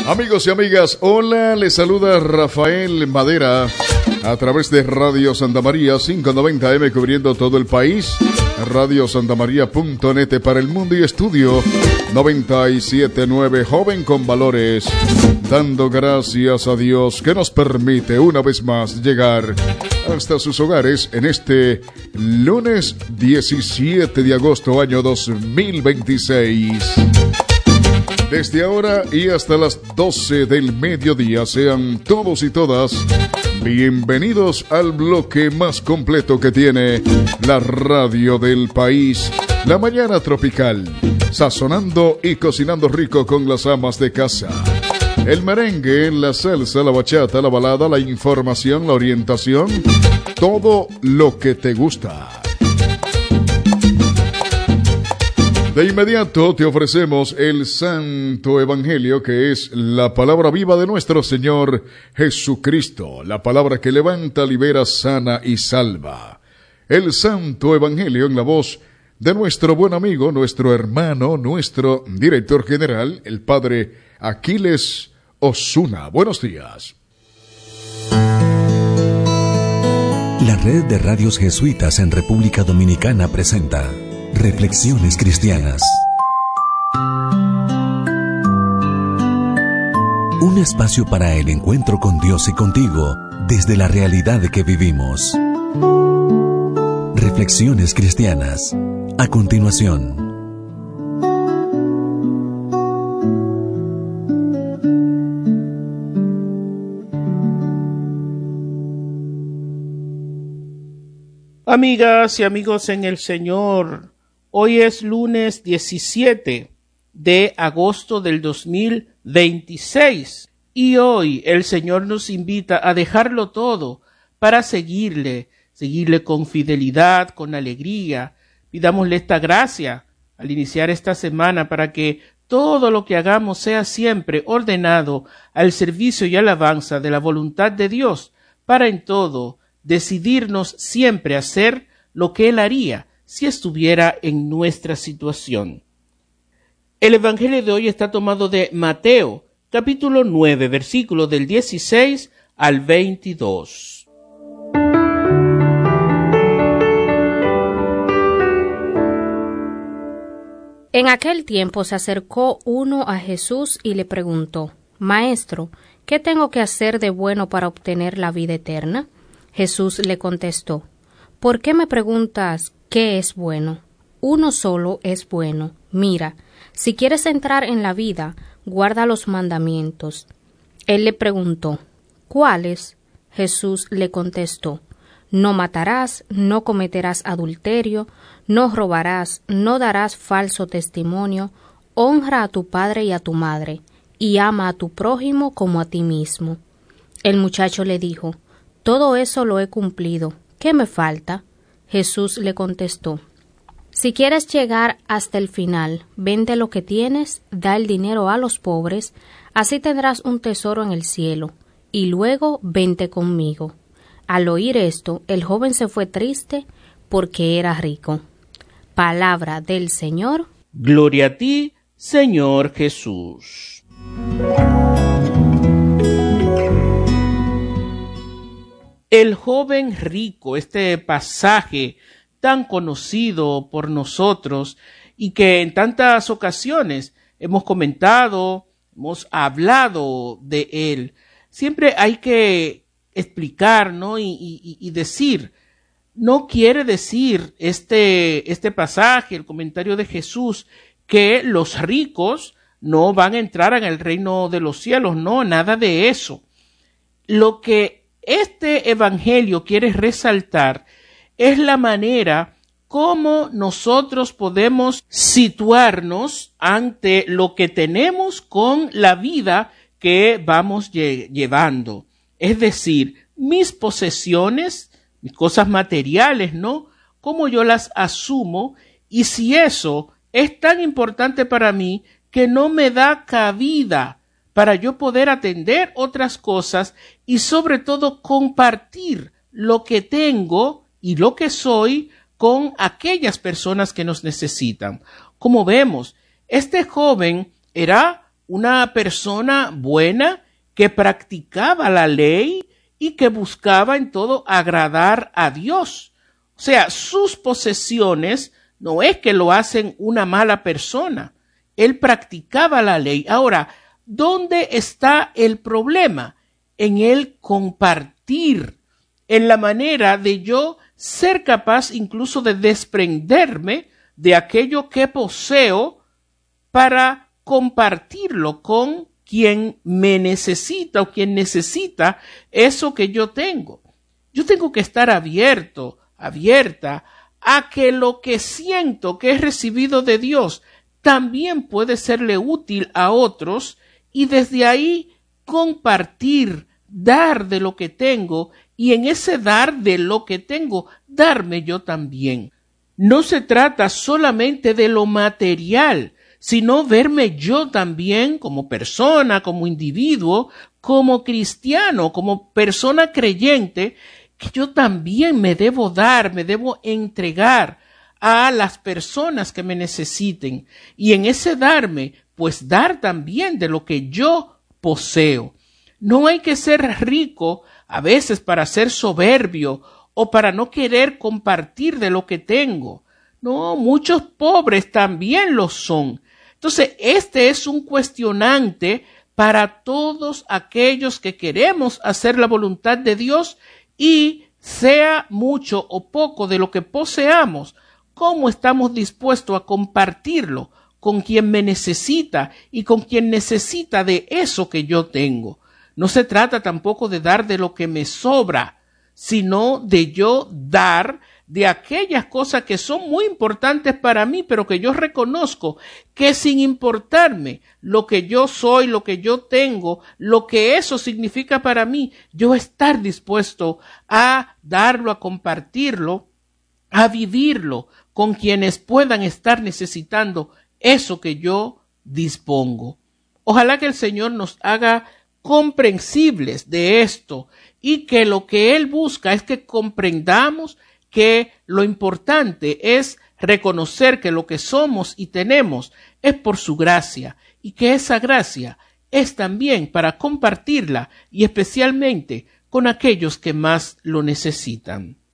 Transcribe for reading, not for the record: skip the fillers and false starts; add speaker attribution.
Speaker 1: Amigos y amigas, hola, les saluda Rafael Madera a través de Radio Santa María 590 AM cubriendo todo el país, radiosantamaria.net para el mundo y estudio 97.9 Joven con Valores, dando gracias a Dios que nos permite una vez más llegar hasta sus hogares en este lunes 17 de agosto año 2026. Desde ahora y hasta las 12 del mediodía, sean todos y todas bienvenidos al bloque más completo que tiene la radio del país, La Mañana Tropical, sazonando y cocinando rico con las amas de casa. El merengue, la salsa, la bachata, la balada, la información, la orientación, todo lo que te gusta. De inmediato te ofrecemos el Santo Evangelio, que es la palabra viva de nuestro Señor Jesucristo, la palabra que levanta, libera, sana y salva. El Santo Evangelio en la voz de nuestro buen amigo, nuestro hermano, nuestro director general, el Padre Aquiles Osuna. Buenos días.
Speaker 2: La Red de Radios Jesuitas en República Dominicana presenta Reflexiones Cristianas. Un espacio para el encuentro con Dios y contigo desde la realidad que vivimos. Reflexiones Cristianas. A continuación.
Speaker 3: Amigas y amigos en el Señor, hoy es lunes 17 de agosto del 2026 y hoy el Señor nos invita a dejarlo todo para seguirle con fidelidad, con alegría. Pidámosle esta gracia al iniciar esta semana para que todo lo que hagamos sea siempre ordenado al servicio y alabanza de la voluntad de Dios, para en todo decidirnos siempre a hacer lo que Él haría si estuviera en nuestra situación. El Evangelio de hoy está tomado de Mateo, capítulo 9, versículo del 16 al 22.
Speaker 4: En aquel tiempo se acercó uno a Jesús y le preguntó: Maestro, ¿qué tengo que hacer de bueno para obtener la vida eterna? Jesús le contestó: ¿Por qué me preguntas qué es bueno? Uno solo es bueno. Mira, si quieres entrar en la vida, guarda los mandamientos. Él le preguntó: ¿Cuáles? Jesús le contestó: No matarás, no cometerás adulterio, no robarás, no darás falso testimonio, honra a tu padre y a tu madre, y ama a tu prójimo como a ti mismo. El muchacho le dijo: Todo eso lo he cumplido. ¿Qué me falta? Jesús le contestó: Si quieres llegar hasta el final, vende lo que tienes, da el dinero a los pobres, así tendrás un tesoro en el cielo, y luego vente conmigo. Al oír esto, el joven se fue triste porque era rico. Palabra del Señor.
Speaker 3: Gloria a ti, Señor Jesús. El joven rico, este pasaje tan conocido por nosotros y que en tantas ocasiones hemos comentado, hemos hablado de él. Siempre hay que explicar, ¿no? Y decir, no quiere decir este pasaje, el comentario de Jesús, que los ricos no van a entrar en el reino de los cielos. No, nada de eso. Lo que este evangelio quiere resaltar es la manera como nosotros podemos situarnos ante lo que tenemos con la vida que vamos llevando. Es decir, mis posesiones, mis cosas materiales, ¿no? Cómo yo las asumo y si eso es tan importante para mí que no me da cabida para yo poder atender otras cosas y sobre todo compartir lo que tengo y lo que soy con aquellas personas que nos necesitan. Como vemos, este joven era una persona buena que practicaba la ley y que buscaba en todo agradar a Dios. O sea, sus posesiones no es que lo hacen una mala persona. Él practicaba la ley. Ahora, ¿dónde está el problema? En el compartir, en la manera de yo ser capaz incluso de desprenderme de aquello que poseo para compartirlo con quien me necesita o quien necesita eso que yo tengo. Yo tengo que estar abierta a que lo que siento que he recibido de Dios también puede serle útil a otros y desde ahí compartir, dar de lo que tengo y en ese dar de lo que tengo, darme yo también. No se trata solamente de lo material, sino verme yo también como persona, como individuo, como cristiano, como persona creyente, que yo también me debo dar, me debo entregar a las personas que me necesiten. Y en ese darme, pues dar también de lo que yo poseo. No hay que ser rico a veces para ser soberbio o para no querer compartir de lo que tengo. No, muchos pobres también lo son. Entonces, este es un cuestionante para todos aquellos que queremos hacer la voluntad de Dios y sea mucho o poco de lo que poseamos, ¿cómo estamos dispuestos a compartirlo con quien me necesita y con quien necesita de eso que yo tengo? No se trata tampoco de dar de lo que me sobra, sino de yo dar de aquellas cosas que son muy importantes para mí, pero que yo reconozco que sin importarme lo que yo soy, lo que yo tengo, lo que eso significa para mí, yo estar dispuesto a darlo, a compartirlo, a vivirlo con quienes puedan estar necesitando eso que yo dispongo. Ojalá que el Señor nos haga comprensibles de esto y que lo que Él busca es que comprendamos que lo importante es reconocer que lo que somos y tenemos es por su gracia y que esa gracia es también para compartirla y especialmente con aquellos que más lo necesitan.